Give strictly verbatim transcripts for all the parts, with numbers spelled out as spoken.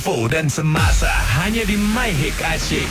Info dan semasa hanya di My Hit Asyik.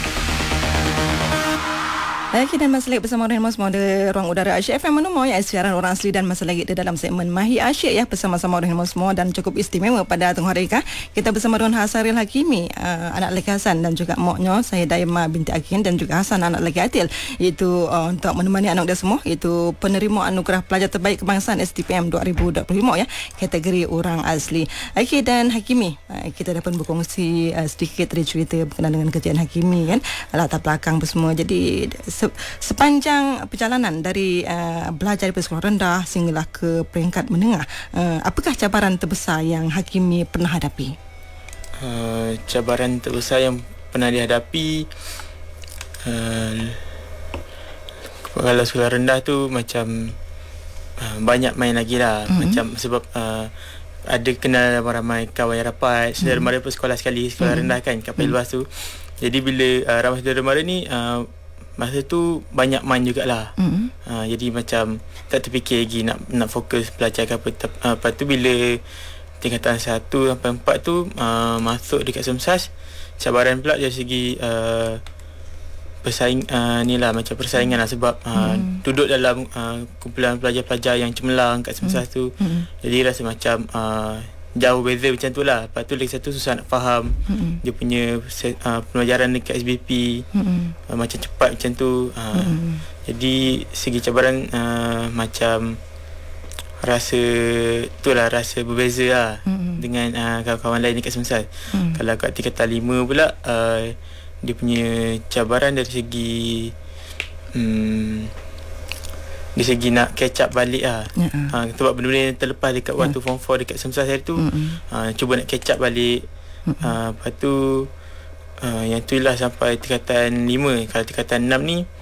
Lagi dan masih lagi bersama dengan semua di ruang udara Asyik F M Menumur ya, siaran orang asli dan masih lagi di dalam segmen Mahi Asyik ya, bersama-sama dengan semua dan cukup istimewa pada tengah hari kah. Kita bersama dengan Hasaril Hakimi, uh, anak lelaki Hasan, dan juga moknya saya Daima binti Akin, dan juga Hasan anak lelaki Atil, iaitu uh, untuk menemani anak dia semua, iaitu penerima anugerah pelajar terbaik kebangsaan S T P M dua ribu dua puluh lima ya, kategori orang asli. Okey, dan Hakimi, uh, kita dapat berkongsi uh, sedikit dari cerita berkenaan dengan kerjaan Hakimi kan, latar belakang semua. Jadi sepanjang perjalanan dari uh, belajar dari sekolah rendah sehinggalah ke peringkat menengah, uh, apakah cabaran terbesar yang Hakimi pernah hadapi? Uh, cabaran terbesar yang pernah dihadapi, uh, kalau sekolah rendah tu macam uh, banyak main lagi lah. Mm-hmm. Macam sebab uh, ada kenal ramai-ramai kawan yang rapat. Saudara mm-hmm. mara pun sekolah sekali, sekolah mm-hmm. rendah kan, kapal mm-hmm. luas tu. Jadi bila uh, ramai saudara mara ni, uh, masa tu banyak main jugalah. Mm-hmm. Uh, jadi macam tak terfikir lagi nak nak fokus belajar ke apa. Uh, lepas tu bila tingkatan satu sampai empat tu uh, masuk dekat Semsas, cabaran pula dari segi uh, persaing uh, ni lah, macam persaingan lah, sebab uh, mm. duduk dalam uh, kumpulan pelajar-pelajar yang cemerlang kat Semsas mm. tu. Mm. Jadi rasa macam uh, jauh beza macam tu lah. Lepas tu lagi satu susah nak faham mm-hmm. dia punya uh, pelajaran dekat S B P mm-hmm. uh, macam cepat macam tu. uh, mm-hmm. Jadi segi cabaran uh, macam rasa tu lah, rasa berbeza lah mm-hmm. dengan uh, kawan-kawan lain dekat Semsal. mm. Kalau kat tingkatan lima pula, uh, dia punya cabaran dari segi um, dari segi nak catch up balik lah. Yeah. Ha, sebab benda-benda yang terlepas dekat yeah. waktu form four dekat Semsas hari tu, mm-hmm. ha, cuba nak catch up balik. Mm-hmm. Ha, lepas tu uh, yang tu lah sampai tingkatan lima. Kalau tingkatan enam ni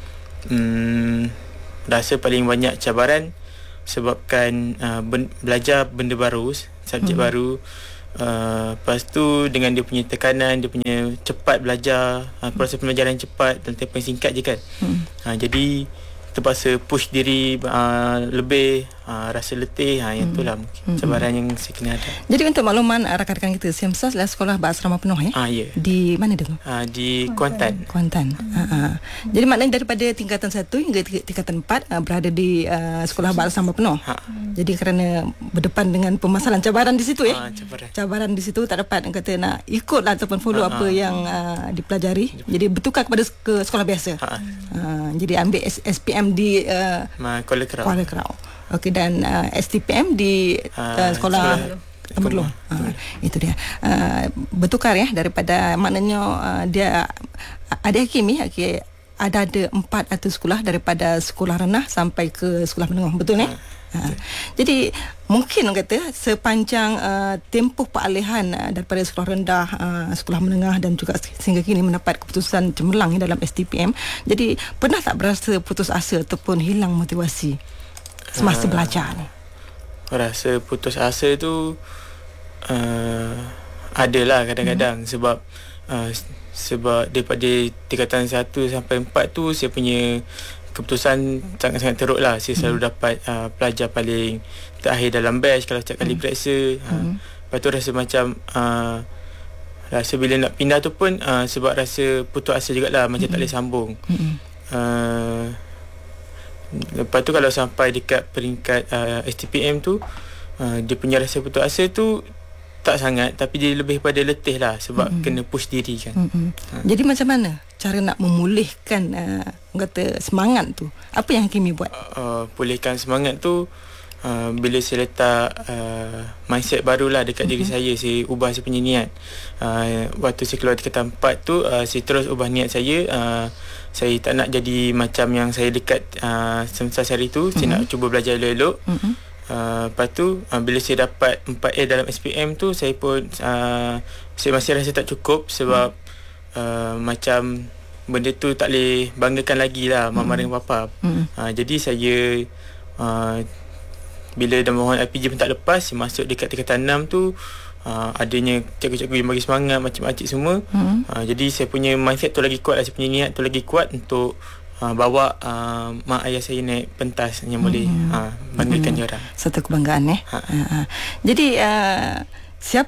hmm, rasa paling banyak cabaran sebabkan uh, ben, belajar benda baru, subjek mm-hmm. baru. Uh, lepas tu dengan dia punya tekanan, dia punya cepat belajar, uh, proses pembelajaran cepat dan tempoh yang singkat je kan. Mm-hmm. Ha, jadi terpaksa push diri uh, lebih, uh, rasa letih. Ha, yang itulah mungkin hmm. cabaran yang saya kena ada. Jadi untuk makluman uh, rakan-rakan kita, Semsas adalah sekolah berasrama penuh ya? Ah, ya. Di mana dia tu? Uh, di Kuantan. Kuantan. Hmm. Uh, uh. Jadi maknanya daripada tingkatan satu hingga tingkatan empat uh, berada di uh, sekolah berasrama penuh. Ha. Jadi kerana berdepan dengan permasalahan cabaran di situ ya? Ha, cabaran. Cabaran di situ tak dapat kata nak ikut lah ataupun follow ha, apa ha. yang uh, dipelajari. Jadi bertukar kepada ke sekolah biasa. Ha. Uh, jadi ambil S P M di uh, Kuala Kerau. Kuala Kerau. Okey, dan uh, S T P M di uh, uh, sekolah Temerloh. Uh, itu dia. Uh, bertukar ya daripada maknanya uh, dia ada Hakimi okey, ada ada empat atau sekolah daripada sekolah rendah sampai ke sekolah menengah, betul ni? Uh, uh, jadi mungkin orang kata sepanjang uh, tempoh peralihan uh, daripada sekolah rendah, uh, sekolah menengah dan juga sehingga kini mendapat keputusan cemerlang dalam S T P M. Jadi pernah tak berasa putus asa ataupun hilang motivasi semasa uh, belajar ni? Rasa putus asa tu uh, adalah kadang-kadang hmm. sebab uh, sebab daripada tingkatan satu sampai empat tu saya punya keputusan sangat-sangat teruk lah. Saya selalu hmm. dapat uh, pelajar paling terakhir dalam batch kalau setiap kali hmm. periksa. hmm. uh, Lepas tu rasa macam uh, rasa bila nak pindah tu pun uh, sebab rasa putus asa jugalah, macam hmm. tak boleh sambung. hmm. uh, Lepas tu kalau sampai dekat peringkat uh, S T P M tu, uh, dia punya rasa putus asa tu tak sangat, tapi dia lebih pada letih lah sebab mm-hmm. kena push diri kan. Mm-hmm. Ha. Jadi macam mana cara nak memulihkan uh, kata semangat tu? Apa yang Hakimi buat? Uh, pulihkan semangat tu uh, bila saya letak uh, mindset barulah dekat mm-hmm. diri saya. Saya ubah saya punya niat. Uh, waktu saya keluar tingkatan empat tu, uh, saya terus ubah niat saya. Uh, saya tak nak jadi macam yang saya dekat uh, Semsas hari tu. Mm-hmm. Saya nak cuba belajar elok-elok. Mm-hmm. Uh, lepas tu uh, bila saya dapat empat A dalam S P M tu, saya pun uh, saya masih rasa tak cukup sebab mm. uh, macam benda tu tak boleh banggakan lagi lah mama mm. dengan papa. mm. uh, Jadi saya uh, bila dah mohon L P G pun tak lepas, saya masuk dekat tingkatan enam tu, uh, adanya cikgu-cikgu yang bagi semangat, makcik-makcik semua. mm. uh, Jadi saya punya mindset tu lagi kuat lah, saya punya niat tu lagi kuat untuk Uh, bawa uh, mak ayah saya naik pentas yang boleh hmm. uh, banggakan hmm. dia orang. Satu kebanggaan eh. Ha. Uh, uh. Jadi uh, siapa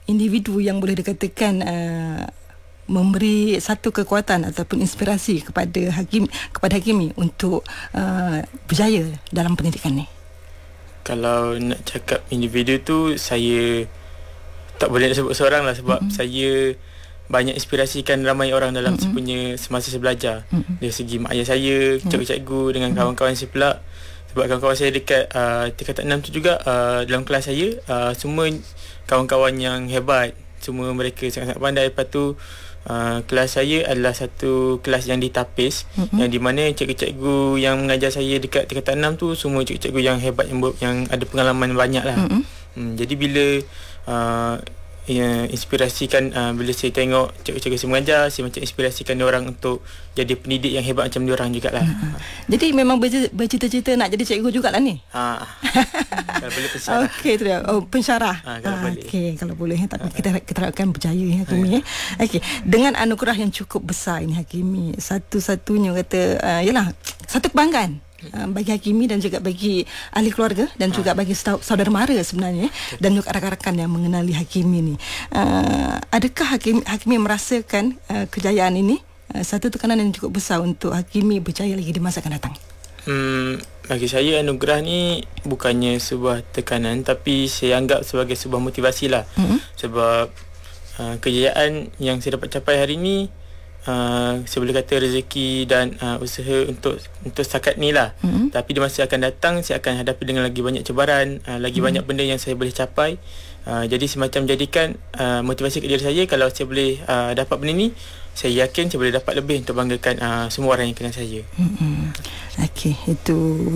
individu yang boleh dikatakan uh, memberi satu kekuatan ataupun inspirasi kepada Hakim kepada Hakimi untuk uh, berjaya dalam pendidikan ni? Kalau nak cakap individu tu, saya tak boleh nak sebut seorang lah, sebab mm-hmm. saya banyak inspirasikan ramai orang dalam mm-hmm. sepunya semasa saya belajar. Mm-hmm. Dari segi mak ayah saya, cikgu-cikgu, dengan mm-hmm. kawan-kawan saya pula. Sebab kawan-kawan saya dekat uh, tingkatan enam tu juga, uh, dalam kelas saya, uh, semua kawan-kawan yang hebat. Semua mereka sangat-sangat pandai. Lepas tu uh, kelas saya adalah satu kelas yang ditapis, mm-hmm. yang di mana cikgu-cikgu yang mengajar saya dekat tingkatan enam tu semua cikgu-cikgu yang hebat, yang, yang ada pengalaman banyak lah. Mm-hmm. Hmm, jadi bila uh, ya, inspirasikan uh, bila saya tengok cikgu-cikgu saya mengajar, saya macam inspirasikan diorang untuk jadi pendidik yang hebat macam diorang jugalah. Hmm. Jadi memang bercita-cita nak jadi cikgu jugalah ni? Ha. Kalau boleh pensyarah. Okey, tu dia. Oh, pensyarah. Ha, kalau ha, boleh. Okey, kalau boleh. Tapi ha. kita kita harapkan berjaya ya Hakimi. Ha. Okey, dengan anugerah yang cukup besar ini Hakimi, satu-satunya kata uh, yalah, satu kebanggaan Uh, bagi Hakimi dan juga bagi ahli keluarga dan juga bagi saudara mara sebenarnya, dan juga rakan-rakan yang mengenali Hakimi ni. Uh, adakah Hakimi, Hakimi merasakan uh, kejayaan ini uh, satu tekanan yang cukup besar untuk Hakimi berjaya lagi di masa akan datang? Hmm, bagi saya anugerah ni bukannya sebuah tekanan, tapi saya anggap sebagai sebuah motivasi lah. Mm-hmm. Sebab uh, kejayaan yang saya dapat capai hari ni, Uh, saya boleh kata rezeki dan uh, usaha untuk untuk setakat ni lah. Mm-hmm. Tapi di masa akan datang saya akan hadapi dengan lagi banyak cabaran, uh, lagi mm-hmm. banyak benda yang saya boleh capai. Uh, jadi semacam jadikan uh, motivasi ke diri saya, kalau saya boleh uh, dapat benda ni, saya yakin saya boleh dapat lebih untuk banggakan uh, semua orang yang kenal saya. Mm-hmm. Okey, itu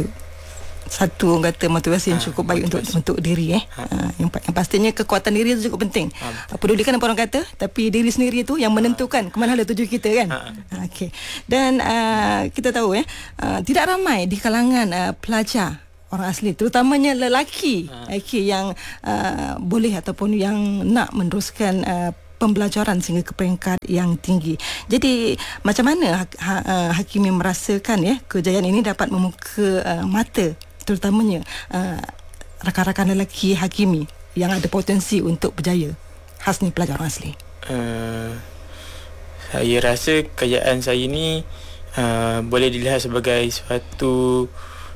satu orang kata motivasi yang cukup ha, baik motivasi. untuk untuk diri eh. Ha. Ha, yang, yang pastinya kekuatan diri itu cukup penting. Ha, pedulikan apa orang kata, tapi diri sendiri itu yang menentukan ha. ke mana hala tuju kita kan. Ha. Ha, okey. Dan uh, kita tahu eh uh, tidak ramai di kalangan uh, pelajar orang asli, terutamanya lelaki ha. okay, yang uh, boleh ataupun yang nak meneruskan uh, pembelajaran sehingga ke peringkat yang tinggi. Jadi macam mana ha, ha, Hakimi merasakan ya kejayaan ini dapat membuka uh, mata terutamanya uh, rakan-rakan lelaki Hakimi yang ada potensi untuk berjaya, khasnya pelajar orang asli? Uh, saya rasa kejayaan saya ni uh, boleh dilihat sebagai suatu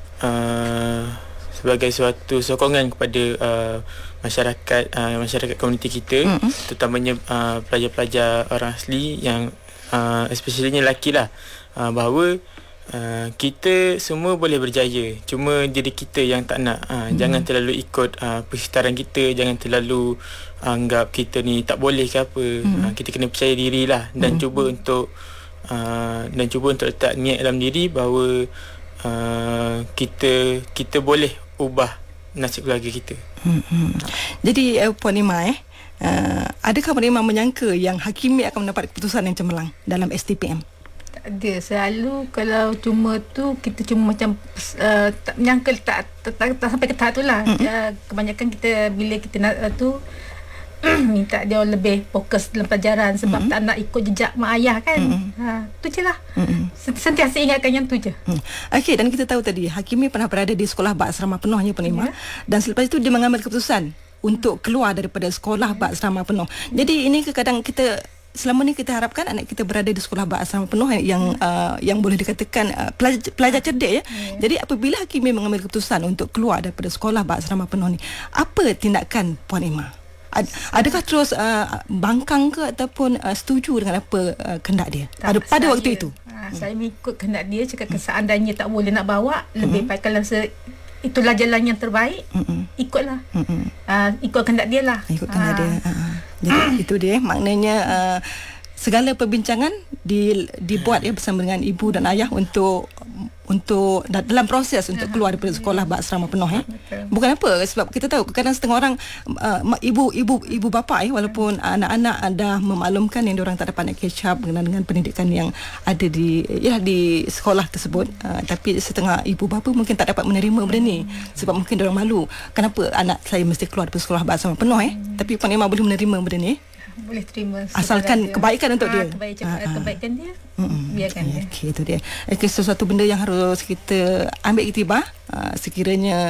uh, sebagai suatu sokongan kepada uh, masyarakat uh, masyarakat komuniti kita, mm-hmm. terutamanya uh, pelajar-pelajar orang asli yang uh, especially lelaki lah, uh, bahawa Uh, kita semua boleh berjaya, cuma diri kita yang tak nak. uh, hmm. Jangan terlalu ikut uh, persekitaran kita, jangan terlalu anggap kita ni tak boleh ke apa. hmm. uh, Kita kena percaya diri lah, dan hmm. cuba untuk uh, dan cuba untuk letak niat dalam diri bahawa uh, kita kita boleh ubah nasib keluarga kita. hmm. Jadi uh, Puan Nima eh uh, adakah Puan Nima menyangka yang Hakimi akan mendapat keputusan yang cemerlang dalam S T P M? Dia selalu kalau cuma tu kita cuma macam uh, tak menyangka tak, tak, tak, tak sampai ke tahap tu lah. Mm-hmm. uh, kebanyakan kita bila kita nak uh, tu minta dia lebih fokus dalam pelajaran sebab mm-hmm. tak nak ikut jejak mak ayah kan. Mm-hmm. ha, tu je lah. Mm-hmm. Sentiasa ingatkan yang tu je. mm. Okey, dan kita tahu tadi Hakimi pernah berada di sekolah berasrama penuhnya Puan Nima, yeah. dan selepas itu dia mengambil keputusan untuk keluar daripada sekolah yeah. berasrama penuh. Jadi ini kadang kita selama ni kita harapkan anak kita berada di sekolah berasrama penuh yang hmm. uh, yang boleh dikatakan uh, pelajar, pelajar cerdik ya. Hmm. Jadi apabila Hakimi mengambil keputusan untuk keluar daripada sekolah berasrama penuh ni, apa tindakan Puan Nima? Ad, adakah terus uh, bangkang ke ataupun uh, setuju dengan apa uh, kehendak dia tak, pada, pada saya, waktu itu? Ha, saya mengikut kehendak dia, cakap hmm. seandainya tak boleh nak bawa, lebih hmm. baik kalau se- itulah jalan yang terbaik, mm-mm. ikutlah. Mm-mm. Uh, ikut kehendak dia lah. Ikut kehendak uh. dia. Uh. Jadi itu dia maknanya uh, segala perbincangan di, dibuat ya bersama dengan ibu dan ayah untuk untuk dalam proses untuk keluar daripada sekolah berasrama penuh ya. Bukan apa, sebab kita tahu kadang setengah orang uh, ibu ibu ibu bapa ya, walaupun anak-anak dah memaklumkan yang diorang tak dapat nak catch up dengan, dengan pendidikan yang ada di ya di sekolah tersebut, uh, tapi setengah ibu bapa mungkin tak dapat menerima benda ni sebab mungkin diorang malu, kenapa anak saya mesti keluar daripada sekolah berasrama penuh ya. Tapi Puan Nima boleh menerima benda ni, boleh terima asalkan kebaikan untuk ha, dia. Kebaikan, ha, kebaikan dia. Mm-mm. Biarkan dia. Okey, itu dia. Okay, sesuatu benda yang harus kita ambil iktibar uh, sekiranya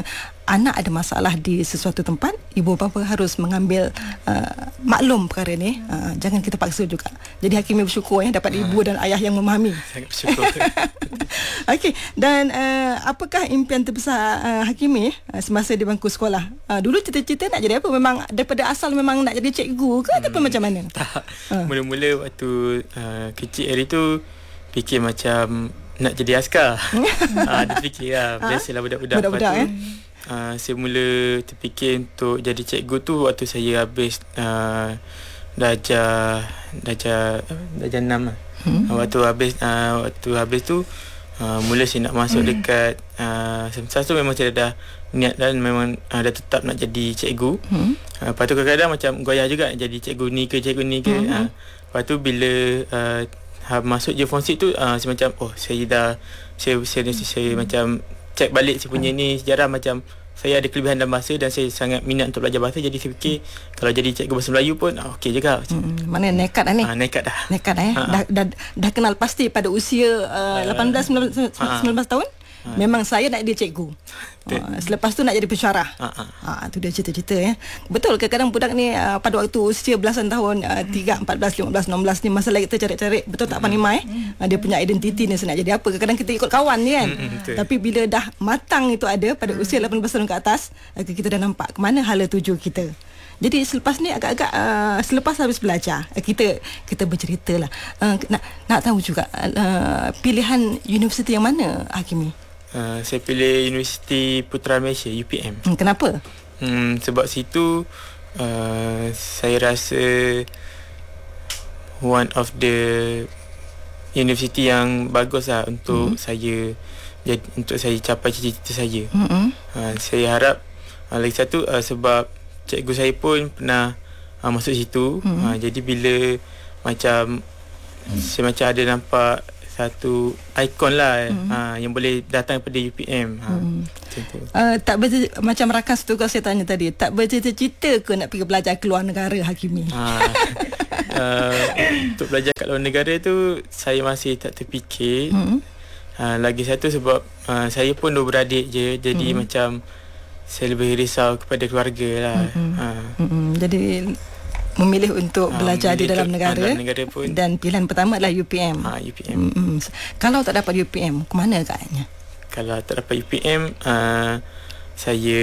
anak ada masalah di sesuatu tempat, ibu bapa harus mengambil uh, maklum perkara ni. Uh, jangan kita paksa juga. Jadi Hakimi bersyukur ya dapat ibu dan ayah yang memahami. Sangat bersyukur. Okey, dan uh, apakah impian terbesar uh, Hakimi uh, semasa di bangku sekolah? Uh, dulu cita-cita nak jadi apa? Memang daripada asal memang nak jadi cikgu ke ataupun hmm, macam mana? Tak. Uh. Mula-mula waktu uh, kecil hari tu fikir macam nak jadi askar. Ah, dia fikir lah. Biasalah budak-budak. Budak-budak tu, eh. Uh, saya mula terfikir untuk jadi cikgu tu waktu saya habis uh, darjah darjah darjah enam lah. Hmm. Uh, waktu habis uh, waktu habis tu uh, mula saya nak masuk hmm. dekat uh, semasa tu memang saya dah niat dan memang uh, dah tetap nak jadi cikgu. Hmm. Uh, lepas tu kadang-kadang macam goyah juga jadi cikgu ni ke cikgu ni ke. Hmm. Uh, lepas tu bila uh, masuk je form six tu uh, saya macam oh saya dah saya saya, saya, saya hmm. macam cek balik saya punya ni sejarah macam saya ada kelebihan dalam bahasa dan saya sangat minat untuk belajar bahasa, jadi saya fikir kalau jadi cikgu bahasa Melayu pun ah, okey juga. Hmm, mana nekat dah ni? Ah, nekat dah. Nekat dah eh. Dah, dah dah kenal pasti pada usia uh, lapan belas sembilan belas tahun. Ha. Memang saya nak jadi cikgu. Ha. Selepas tu nak jadi pensyarah. Ha. Ha, tu dia cita-cita ya. Betul kadang-kadang budak ni uh, pada waktu usia belasan tahun uh, tiga, empat belas, lima belas, enam belas ni masa lagi kita cari-cari betul tak Panima eh. Uh, dia punya identiti ni nak jadi apa. Kadang-kadang kita ikut kawan ni kan. Hmm, tapi bila dah matang itu ada pada usia lapan belas tahun ke atas, uh, kita dah nampak ke mana hala tuju kita. Jadi selepas ni agak-agak uh, selepas habis belajar uh, kita kita berceritalah uh, nak nak tahu juga uh, pilihan universiti yang mana Hakimi? Uh, saya pilih Universiti Putra Malaysia U P M. Hmm, kenapa? Hmm, sebab situ uh, saya rasa one of the universiti yang bagus lah untuk hmm. saya jadi, untuk saya capai cita-cita saya. Hmm. Uh, saya harap uh, lagi satu uh, sebab cikgu saya pun pernah uh, masuk situ. Hmm. Uh, jadi bila macam hmm. saya macam ada nampak satu ikon lah mm-hmm. ha, yang boleh datang daripada U P M. Ha, mm. macam tu. Uh, tak bercita, macam rakas tu kalau saya tanya tadi, tak bercita-cita ke nak pergi belajar ke luar negara Hakimi? Ha, uh, untuk belajar kat luar negara tu saya masih tak terfikir. Mm-hmm. Ha, lagi satu sebab uh, saya pun dua beradik je, jadi mm-hmm. macam saya lebih risau kepada keluarga lah. Mm-hmm. Ha. Mm-hmm. Jadi memilih untuk ha, belajar memilih di dalam negara, dalam negara pun. Dan pilihan pertama adalah U P M. Ha, U P M. Mm-hmm. Kalau tak dapat U P M, ke mana agaknya? Kalau tak dapat U P M, uh, saya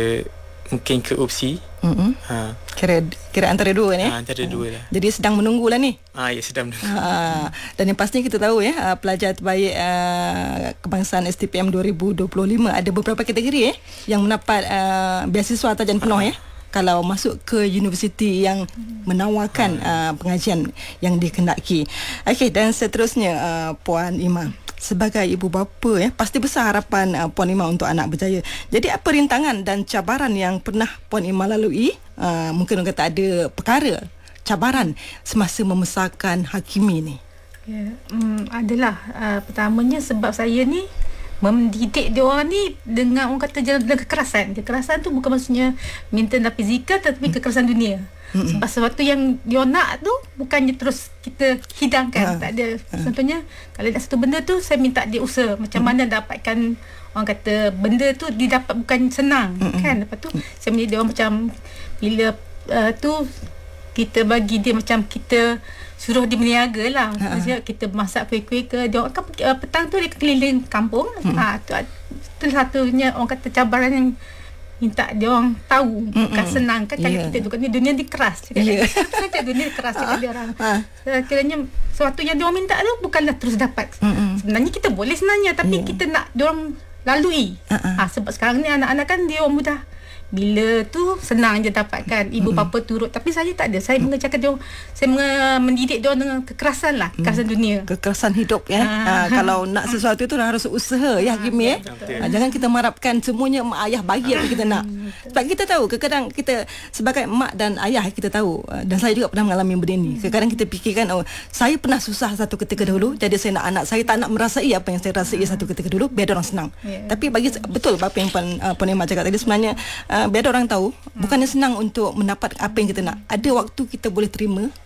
mungkin ke U P S I. Mm-hmm. Ha. Kira kira antara dua ni. Ha, antara dua lah. Jadi sedang menunggulah ni. Ah, ya sedang menunggu. Ha, dan yang pasti kita tahu ya, pelajar terbaik uh, kebangsaan S T P M dua ribu dua puluh lima ada beberapa kategori eh yang mendapat uh, beasiswa tajan penuh ha. ya. Kalau masuk ke universiti yang menawarkan uh, pengajian yang dikendaki. Okey, dan seterusnya uh, Puan Ima, sebagai ibu bapa ya, pasti besar harapan uh, Puan Ima untuk anak berjaya. Jadi apa rintangan dan cabaran yang pernah Puan Ima lalui? Uh, mungkin orang kata ada perkara cabaran semasa membesarkan Hakimi ni. Ya, um, adalah uh, pertamanya sebab saya ni mendidik dia orang ni dengan orang kata dengan kekerasan. Kekerasan tu bukan maksudnya mental dan fizikal, tetapi kekerasan dunia. Mm-hmm. Sebab sesuatu yang dia nak tu bukannya terus kita hidangkan. Ha. Tak ada. Ha. Contohnya kalau ada satu benda tu saya minta dia usaha macam mm-hmm. mana dapatkan orang kata benda tu didapat bukan senang. Mm-hmm. Kan. Lepas tu mm-hmm. saya mendidik dia orang macam bila uh, tu kita bagi dia macam kita suruh dia berniaga lah. Maksudnya kita masak kuih-kuih ke, dia orang kan uh, petang tu dia keliling kampung. Hmm. Ha, tu, tu satunya orang kata cabaran yang minta dia orang tahu. Hmm. Bukan senang kan. Yeah. Kita tu kan dunia ni keras. Yeah. Kan dunia keras cakap dia orang. Ha. Kiranya sesuatu yang dia orang minta tu bukanlah terus dapat. Hmm. Sebenarnya kita boleh sebenarnya, tapi yeah. kita nak dia orang lalui. Uh-uh. Ha, sebab sekarang ni anak-anak kan dia orang mudah. Bila tu senang je dapatkan ibu mm-hmm. bapa turut, tapi saya tak ada. Saya mm-hmm. mengajarkan dia, saya mendidik dia dengan kekerasan lah, kekerasan mm. dunia, kekerasan hidup ya. Ha. Ha, kalau nak sesuatu tu harus usaha ya Hakimi ya. Ha, jangan kita mengharapkan semuanya mak ayah bagi apa kita nak. Sebab kita tahu kadang-kadang kita sebagai mak dan ayah kita tahu, dan saya juga pernah mengalami benda ni. Kadang-kadang kita fikirkan oh saya pernah susah satu ketika dahulu, jadi saya nak anak saya tak nak merasai apa yang saya rasai satu ketika dulu biar orang senang. Yeah. Tapi bagi betul apa yang Puan uh, Puan Ima cakap tadi, sebenarnya Uh, biar orang tahu hmm. bukannya senang untuk mendapat apa yang kita nak. Ada waktu kita boleh terima,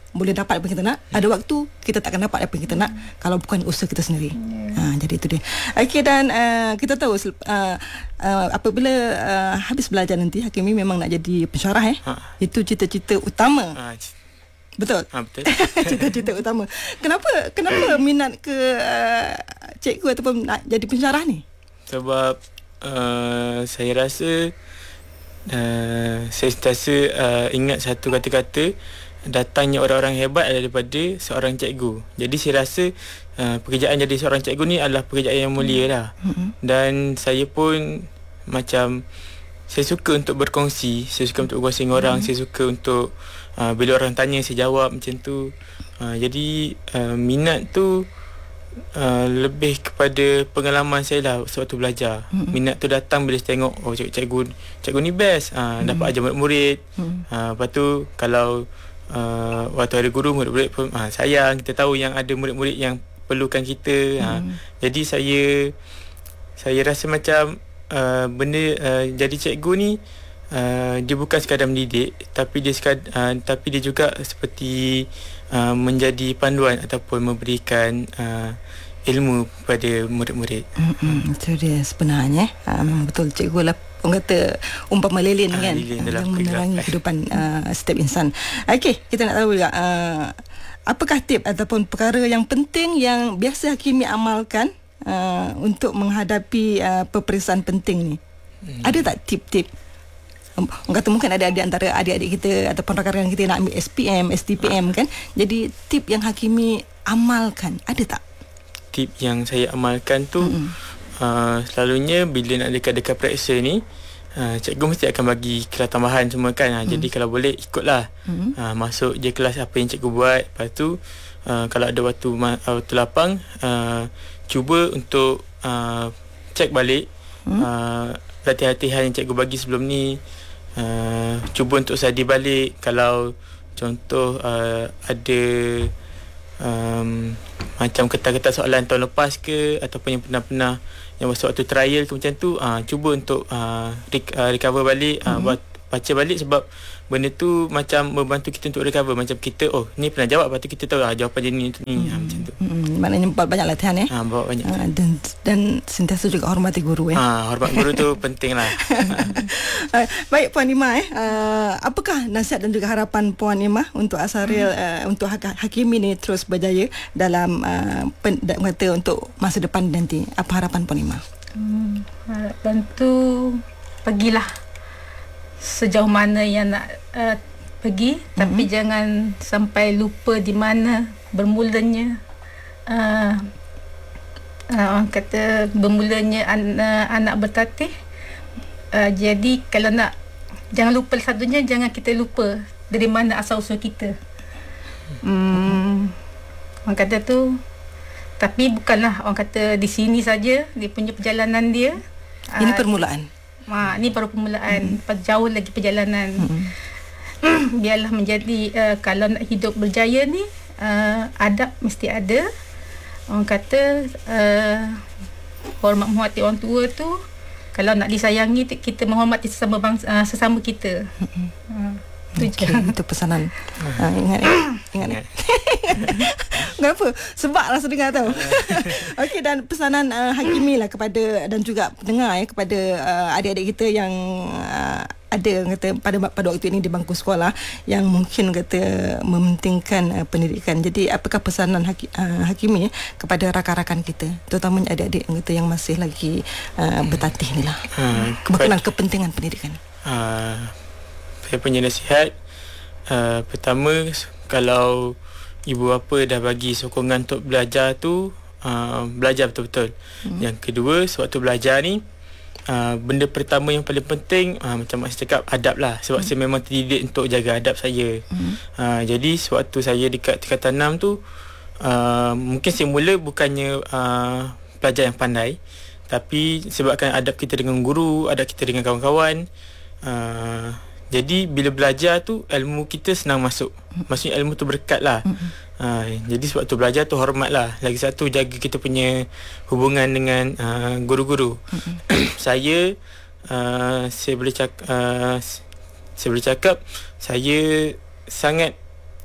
boleh dapat apa yang kita nak. Ada waktu kita takkan dapat apa yang kita nak kalau bukan usaha kita sendiri. Ha, jadi itu dia. Okey, dan uh, kita tahu uh, uh, apabila uh, habis belajar nanti Hakimi memang nak jadi pensyarah eh. Ha. Itu cita-cita utama. Ha, c- Betul? ha, betul. Cita-cita utama. Kenapa kenapa minat ke uh, cikgu ataupun nak jadi pensyarah ni? Sebab uh, saya rasa uh, saya sentiasa uh, ingat satu kata-kata, datangnya orang-orang hebat adalah daripada seorang cikgu. Jadi saya rasa uh, pekerjaan jadi seorang cikgu ni adalah pekerjaan yang mulia lah. Mm-hmm. Dan saya pun macam saya suka untuk berkongsi, saya suka untuk berkongsi dengan orang, mm-hmm. saya suka untuk uh, bila orang tanya saya jawab macam tu. Uh, jadi uh, minat tu uh, lebih kepada pengalaman saya lah sewaktu belajar. Mm-hmm. Minat tu datang bila saya tengok oh cikgu cikgu, cikgu ni best. Uh, mm-hmm. Dapat ajar murid-murid. Mm-hmm. Uh, lepas tu kalau Uh, waktu ada guru, murid-murid pun uh, sayang. Kita tahu yang ada murid-murid yang perlukan kita. uh, hmm. Jadi saya Saya rasa macam uh, Benda uh, jadi cikgu ni uh, dia bukan sekadar mendidik, Tapi dia sekadar, uh, Tapi dia juga seperti uh, menjadi panduan ataupun memberikan uh, ilmu kepada murid-murid. Hmm, itu dia sebenarnya. Ha, memang betul cikgu lah, orang kata umpama lilin ah, kan, lilin yang menerangi kehidupan uh, setiap insan. Okey, kita nak tahu juga uh, apakah tip ataupun perkara yang penting yang biasa Hakimi amalkan uh, untuk menghadapi uh, peperiksaan penting ni. Hmm. Ada tak tip-tip? Um, orang kata mungkin ada di antara adik-adik kita ataupun rakan-rakan kita nak ambil S P M, S T P M kan. Jadi tip yang Hakimi amalkan ada tak? Tip yang saya amalkan tu, mm-hmm. Uh, selalunya bila nak dekat-dekat periksa ni, uh, cikgu mesti akan bagi kelas tambahan semua kan. uh, mm. Jadi kalau boleh ikutlah. mm. uh, Masuk je kelas apa yang cikgu buat. Lepas tu uh, kalau ada waktu, uh, waktu lapang, uh, cuba untuk uh, cek balik mm. uh, latihan-latihan yang cikgu bagi sebelum ni. uh, Cuba untuk study balik. Kalau contoh uh, ada um, macam ketat-ketat soalan tahun lepas ke, ataupun yang pernah-pernah yang waktu trial tu macam tu, uh, cuba untuk uh, rec- uh, recover balik, uh, mm-hmm. buat baca balik, sebab benda tu macam membantu kita untuk recover. Macam kita, oh ni pernah jawab, lepas tu kita tahu ah, jawapan dia ni, ni mm-hmm. ha, macam tu. Mm-hmm. Maknanya buat banyak latihan eh. Ha, buat banyak. Uh, dan dan sentiasa juga hormati guru eh. Ha, hormat guru tu penting lah. uh, baik Puan Imah eh, uh, apakah nasihat dan juga harapan Puan Imah untuk Asaril, hmm. uh, untuk Hakimi ni terus berjaya dalam uh, pen, kata untuk masa depan nanti? Apa harapan Puan Imah? Hmm, harapan tu pergilah sejauh mana yang nak uh, pergi, mm-hmm. tapi jangan sampai lupa di mana bermulanya uh, uh, orang kata bermulanya an- uh, anak bertatih. Uh, jadi kalau nak, jangan lupa satunya, jangan kita lupa dari mana asal usul kita. Hmm, orang kata tu, tapi bukanlah orang kata di sini saja dia punya perjalanan dia. Ini uh, permulaan. Ha, ni baru permulaan. Hmm. Jauh lagi perjalanan. Hmm. Biarlah menjadi uh, kalau nak hidup berjaya ni, uh, adab mesti ada. Orang kata uh, hormat menghormati orang tua tu, kalau nak disayangi kita menghormati sesama bangsa, uh, sesama kita. Hmm. Uh, Okay, itu pesanan. Ha, ingat eh? Ingat eh? Kenapa? Sebab rasa dengar tahu. Okey, dan pesanan uh, Hakimi lah kepada dan juga pendengar ya, kepada uh, adik-adik kita yang uh, ada kata pada pada waktu ini di bangku sekolah yang mungkin kata mementingkan uh, pendidikan. Jadi apakah pesanan Haki, uh, Hakimi ya, kepada rakan-rakan kita, terutamanya adik-adik yang kita yang masih lagi uh, bertatih ni lah, hmm, berkenaan kepentingan pendidikan? Uh, Saya punya nasihat, uh, pertama, kalau ibu bapa dah bagi sokongan untuk belajar tu, uh, belajar betul-betul. Hmm. Yang kedua, sewaktu belajar ni, uh, benda pertama yang paling penting, uh, macam Mak cakap, adab lah. Sebab hmm. saya memang terdidik untuk jaga adab saya. Hmm. Uh, jadi sewaktu saya dekat tingkatan enam tu, uh, mungkin saya mula bukannya uh, pelajar yang pandai, tapi sebabkan adab kita dengan guru, adab kita dengan kawan-kawan, uh, jadi bila belajar tu ilmu kita senang masuk. Maksudnya ilmu tu berkat lah. Mm-hmm. ha, Jadi sebab tu belajar tu hormat lah. Lagi satu, jaga kita punya hubungan dengan uh, guru-guru. Mm-hmm. Saya uh, Saya boleh cakap uh, Saya boleh cakap Saya sangat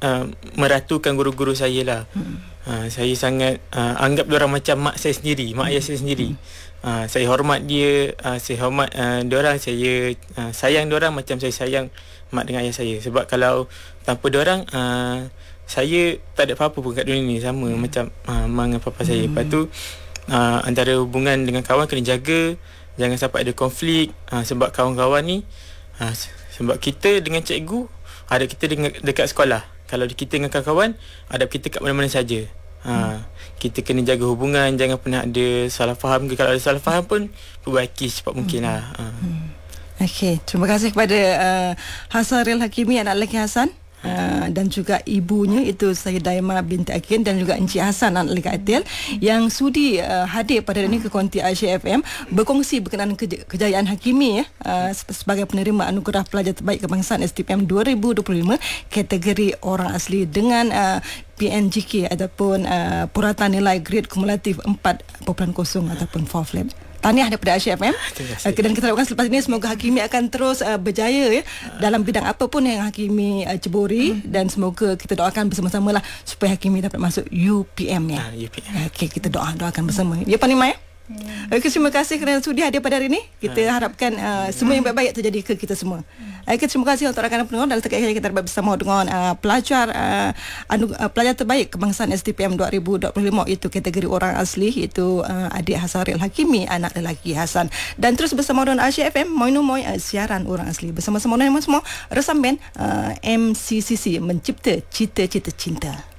uh, meratukan guru-guru saya lah. Hmm. Uh, saya sangat uh, anggap diorang macam mak saya sendiri, mak ayah saya sendiri. Uh, saya hormat dia, uh, saya hormat uh, diorang, saya uh, sayang diorang macam saya sayang mak dengan ayah saya. Sebab kalau tanpa diorang, uh, saya tak ada apa-apa pun kat dunia ni, sama hmm. macam uh, mak dengan papa saya. Hmm. Lepas tu uh, antara hubungan dengan kawan kena jaga, jangan sampai ada konflik. uh, Sebab kawan-kawan ni uh, sebab kita dengan cikgu, adab kita dengan, dekat sekolah. Kalau kita dengan kawan-kawan, adab kita kat mana-mana saja. Ha, hmm. Kita kena jaga hubungan, jangan pernah ada salah faham ke. Kalau ada salah faham pun perbaiki secepat mungkin hmm. lah. Ha. Hmm. Okey, terima kasih kepada uh, Hasaril Hakimi, anak lelaki Hasan. Uh, dan juga ibunya itu saya Daima binti Akin, dan juga Encik Hasan anak lelaki Atil yang sudi uh, hadir pada hari ini ke Konti Aisyah F M berkongsi berkenaan keja- kejayaan Hakimi ya, uh, sebagai penerima anugerah pelajar terbaik kebangsaan S T P M dua ribu dua puluh lima kategori orang asli dengan uh, P N G K ataupun uh, puratan nilai grade kumulatif empat titik kosong ataupun four flat. Tahniah daripada Aisyah F M. Uh, dan kita harapkan selepas ini semoga Hakimi akan terus uh, berjaya ya, dalam bidang apapun yang Hakimi uh, ceburi, hmm. dan semoga kita doakan bersama-sama lah supaya Hakimi dapat masuk U P M ya. Uh, U P M. Okey, kita doa doakan bersama. Ya Panglima ya. Hmm. Okey, terima kasih kerana sudi hadir pada hari ini. Kita hmm. harapkan uh, semua yang baik-baik terjadi ke kita semua. Okey, terima kasih untuk rakan pendengar, dan sekali lagi kita dapat bersama dengan uh, pelajar uh, anu, uh, pelajar terbaik kebangsaan S T P M dua ribu dua puluh lima itu kategori orang asli, itu uh, adik Hasaril Hakimi, anak lelaki Hasan. Dan terus bersama dengan Aisyah F M Moinu Moi, uh, siaran orang asli bersama-sama dengan semua resam band uh, M C C C mencipta cita-cita cinta.